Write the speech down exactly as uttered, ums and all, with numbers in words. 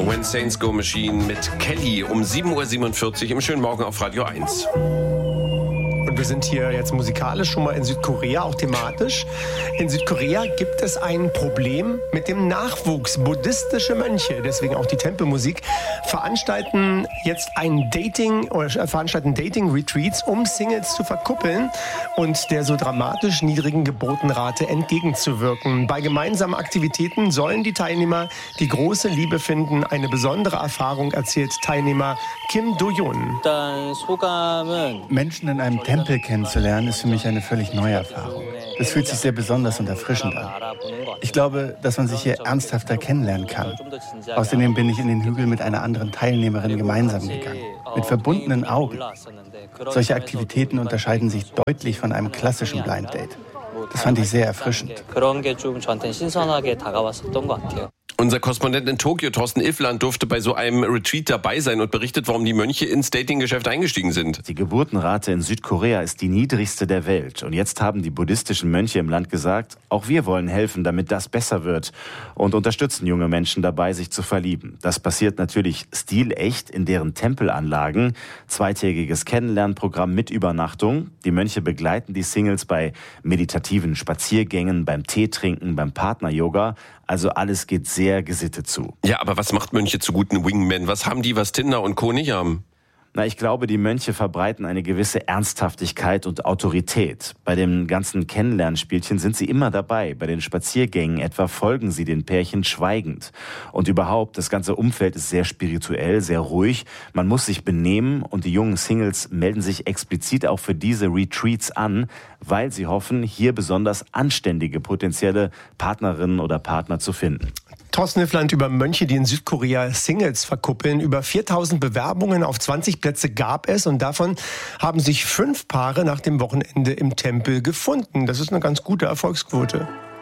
When Saints Go Machine mit Kelly um sieben Uhr siebenundvierzig im schönen Morgen auf Radio eins. Und wir sind hier jetzt musikalisch schon mal in Südkorea, auch thematisch. In Südkorea gibt es ein Problem mit dem Nachwuchs. Buddhistische Mönche, deswegen auch die Tempelmusik, veranstalten jetzt ein Dating oder veranstalten Dating-Retreats, um Singles zu verkuppeln und der so dramatisch niedrigen Geburtenrate entgegenzuwirken. Bei gemeinsamen Aktivitäten sollen die Teilnehmer die große Liebe finden. Eine besondere Erfahrung erzählt Teilnehmer Kim Do-Yoon. Menschen in einem Tempel kennenzulernen, ist für mich eine völlig neue Erfahrung. Das fühlt sich sehr besonders und erfrischend an. Ich glaube, dass man sich hier ernsthafter kennenlernen kann. Außerdem bin ich in den Hügel mit einer anderen Teilnehmerin gemeinsam gegangen. Mit verbundenen Augen. Solche Aktivitäten unterscheiden sich deutlich von einem klassischen Blind Date. Das fand ich sehr erfrischend. Unser Korrespondent in Tokio, Thorsten Iffland, durfte bei so einem Retreat dabei sein und berichtet, warum die Mönche ins Datinggeschäft eingestiegen sind. Die Geburtenrate in Südkorea ist die niedrigste der Welt. Und jetzt haben die buddhistischen Mönche im Land gesagt, auch wir wollen helfen, damit das besser wird. Und unterstützen junge Menschen dabei, sich zu verlieben. Das passiert natürlich stilecht in deren Tempelanlagen. Zweitägiges Kennenlernprogramm mit Übernachtung. Die Mönche begleiten die Singles bei meditativen Spaziergängen, beim Teetrinken, beim Partner-Yoga. Also alles geht sehr gesittet zu. Ja, aber was macht Mönche zu guten Wingmen? Was haben die, was Tinder und Co. nicht haben? Na, ich glaube, die Mönche verbreiten eine gewisse Ernsthaftigkeit und Autorität. Bei dem ganzen Kennenlernspielchen sind sie immer dabei. Bei den Spaziergängen etwa folgen sie den Pärchen schweigend. Und überhaupt, das ganze Umfeld ist sehr spirituell, sehr ruhig. Man muss sich benehmen und die jungen Singles melden sich explizit auch für diese Retreats an, weil sie hoffen, hier besonders anständige potenzielle Partnerinnen oder Partner zu finden. Thorsten Iffland über Mönche, die in Südkorea Singles verkuppeln. Über viertausend Bewerbungen auf zwanzig Plätze gab es und davon haben sich fünf Paare nach dem Wochenende im Tempel gefunden. Das ist eine ganz gute Erfolgsquote.